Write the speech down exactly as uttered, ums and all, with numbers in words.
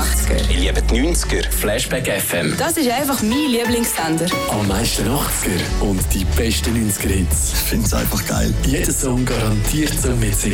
achtziger. Ich liebe die neunziger. Flashback F M. Das ist einfach mein Lieblingssender. Am meisten achtziger und die besten neunziger Hits. Ich finde es einfach geil. Jeder Song garantiert zum Mitsingen.